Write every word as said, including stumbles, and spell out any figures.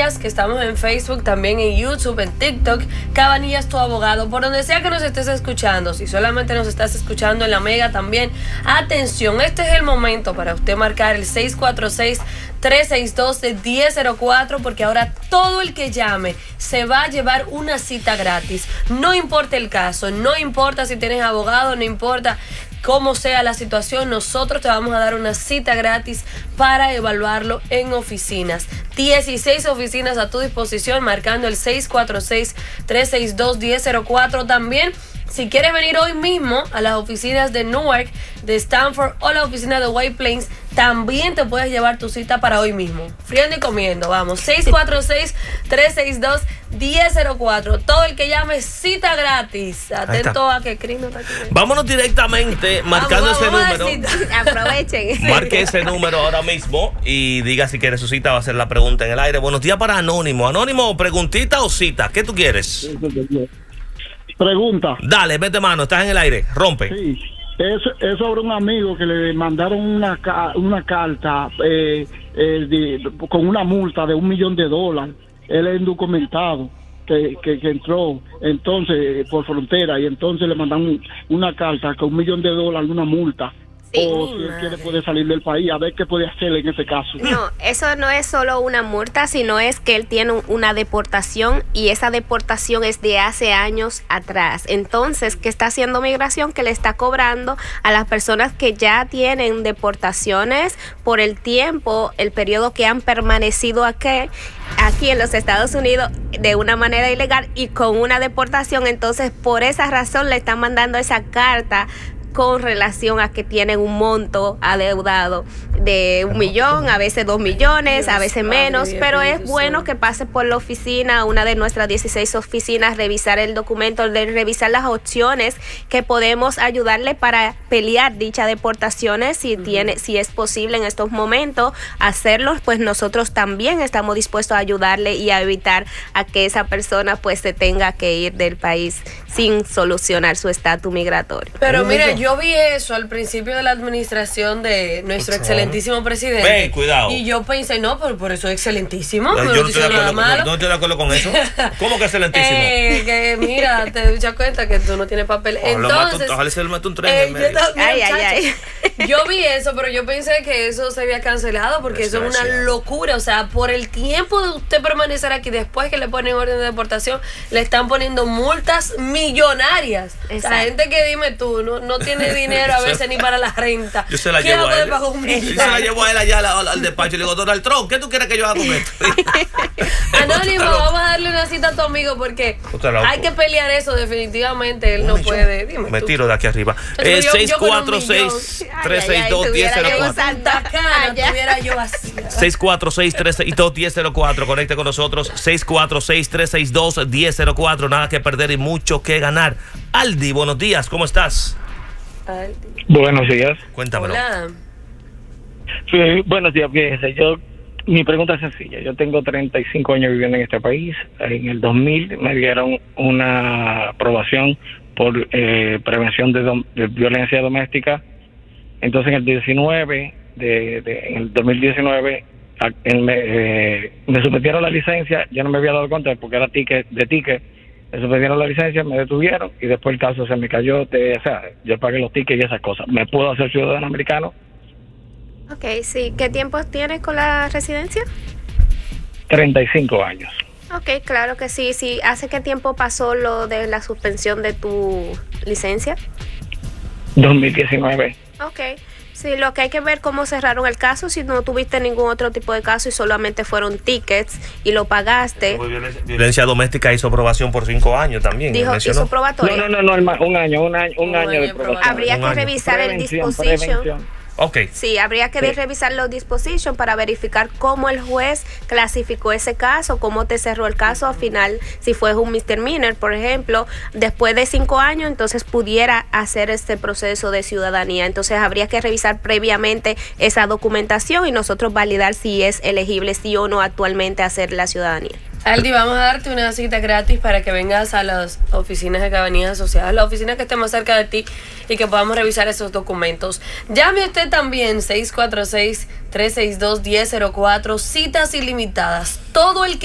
Cabanillas, que estamos en Facebook, también en YouTube, en TikTok, Cabanillas tu abogado, por donde sea que nos estés escuchando. Si solamente nos estás escuchando en la Mega también, atención, este es el momento para usted marcar el seis cuatro seis, tres seis dos, uno cero cero cuatro, porque ahora todo el que llame se va a llevar una cita gratis. No importa el caso, no importa si tienes abogado, no importa cómo sea la situación, nosotros te vamos a dar una cita gratis para evaluarlo en oficinas. dieciséis oficinas a tu disposición, marcando el seis cuatro seis, tres seis dos, uno cero cero cuatro. También, si quieres venir hoy mismo a las oficinas de Newark, de Stanford o la oficina de White Plains, también te puedes llevar tu cita para hoy mismo. Friendo y comiendo, vamos. seis cuatro seis, tres seis dos, uno cero cero cuatro. Todo el que llame, cita gratis. Atento a que Cris no está aquí. Vámonos directamente marcando vamos, ese vamos número. Aprovechen. Marque ese número ahora mismo y diga si quiere su cita. Va a hacer la pregunta en el aire. Buenos días para Anónimo. Anónimo, preguntita o cita. ¿Qué tú quieres? Pregunta. Dale, mete mano. Estás en el aire. Rompe. Sí. Es, es sobre un amigo que le mandaron una, una carta eh, eh, de, con una multa de un millón de dólares. Él es indocumentado que, que, que entró entonces por frontera y entonces le mandan una carta con un millón de dólares, una multa. Sí, o si él quiere puede salir del país, a ver qué puede hacer en ese caso. No, eso no es solo una multa, sino es que él tiene una deportación y esa deportación es de hace años atrás. Entonces, ¿qué está haciendo migración? Que le está cobrando a las personas que ya tienen deportaciones por el tiempo, el periodo que han permanecido aquí, aquí en los Estados Unidos de una manera ilegal y con una deportación. Entonces, por esa razón le están mandando esa carta con relación a que tienen un monto adeudado de un millón, a veces dos millones, a veces menos, pero es bueno que pase por la oficina, una de nuestras dieciséis oficinas, revisar el documento, de revisar las opciones que podemos ayudarle para pelear dicha deportaciones, si tiene, si es posible en estos momentos hacerlo, pues nosotros también estamos dispuestos a ayudarle y a evitar a que esa persona pues se tenga que ir del país sin solucionar su estatus migratorio. Pero mira, yo vi eso al principio de la administración de nuestro excelentísimo presidente. Ven, cuidado. Y yo pensé, no, pero por eso es excelentísimo. Yo no, no estoy, de nada acuerdo, malo. no estoy de acuerdo con eso. ¿Cómo que excelentísimo? Eh, que mira, te das cuenta que tú no tienes papel. Entonces, ojalá se le mete un tren eh, en medio. yo, mira, Ay, ay, ay. Yo vi eso, pero yo pensé que eso se había cancelado porque eso es una locura. O sea, por el tiempo de usted permanecer aquí, después que le ponen orden de deportación, le están poniendo multas millonarias. O sea, gente que dime tú, no, no tiene dinero a veces ni para la renta. Yo se la ¿Quién llevo va a él. pagar un Yo millón? se la llevo a él allá al, al despacho y le digo, Donald Trump, ¿qué tú quieres que yo haga con esto? Anónimo, vamos a darle una cita a tu amigo porque hay que pelear eso definitivamente. Él no puede. Dime, me tú. tiro de aquí arriba. Entonces, Eh, yo- seis yo con un cuatro seis, tres seis dos, uno cero cero cuatro. Santa Cana tuviera yo así. seis cuatro seis, tres seis dos, uno cero cero cuatro. Conecte con nosotros. seis cuatro seis, tres seis dos, uno cero cero cuatro. Nada que perder y mucho que ganar. Aldi, buenos días. ¿Cómo estás? Aldi. Buenos días. Cuéntamelo. Hola. Sí, buenos días, fíjese, yo, mi pregunta es sencilla. Yo tengo treinta y cinco años viviendo en este país. En el dos mil me dieron una aprobación por eh, prevención de, dom- de violencia doméstica. Entonces, en el diecinueve, de, de, en el dos mil diecinueve, a- en me, eh, me suspendieron la licencia. Yo no me había dado cuenta porque era ticket de ticket. Me suspendieron la licencia, me detuvieron y después el caso se me cayó. De, o sea, yo pagué los tickets y esas cosas. ¿Me puedo hacer ciudadano americano? Ok, sí. ¿Qué tiempo tienes con la residencia? treinta y cinco años. Ok, claro que sí. Sí. ¿Hace qué tiempo pasó lo de la suspensión de tu licencia? dos mil diecinueve. Ok. Sí, lo que hay que ver cómo cerraron el caso, si no tuviste ningún otro tipo de caso y solamente fueron tickets y lo pagaste. Violencia, violencia doméstica hizo aprobación por cinco años también. Dijo, mencionó. hizo probatoria. No, no, no, no, un año, un año, un, Un año año de de probación. Habría Un que año. revisar el Prevención, disposition. prevención. Ok. Sí, habría que Sí. revisar los disposition para verificar cómo el juez clasificó ese caso, cómo te cerró el caso al final, si fue un misdemeanor, por ejemplo, después de cinco años, entonces pudiera hacer este proceso de ciudadanía. Entonces habría que revisar previamente esa documentación y nosotros validar si es elegible, sí o no actualmente hacer la ciudadanía. Aldi, vamos a darte una cita gratis para que vengas a las oficinas de Cabanillas Asociadas, la oficina que esté más cerca de ti y que podamos revisar esos documentos. Llame usted también, seis cuatro seis, tres seis dos, uno cero cero cuatro, citas ilimitadas. Todo el que